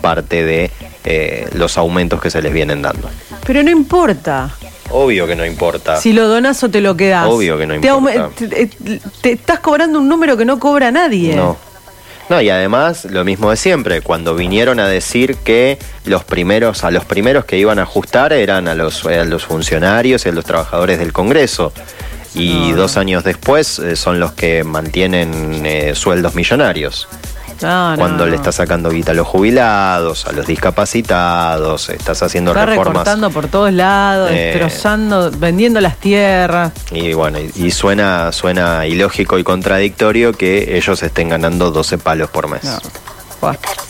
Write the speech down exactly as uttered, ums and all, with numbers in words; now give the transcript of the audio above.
parte de eh, los aumentos que se les vienen dando. Pero no importa. Obvio que no importa. Si lo donás o te lo quedás. Obvio que no te importa. Te, te, te estás cobrando un número que no cobra nadie. No. No, y además, lo mismo de siempre, cuando vinieron a decir que los primeros, a los primeros que iban a ajustar eran a los, a los funcionarios y a los trabajadores del Congreso. Y no. dos años después eh, son los que mantienen eh, sueldos millonarios. No, cuando no. le estás sacando guita a los jubilados, a los discapacitados, estás haciendo está reformas. Recortando por todos lados, eh, destrozando, vendiendo las tierras. Y bueno, y, y suena, suena ilógico y contradictorio que ellos estén ganando doce palos por mes. No.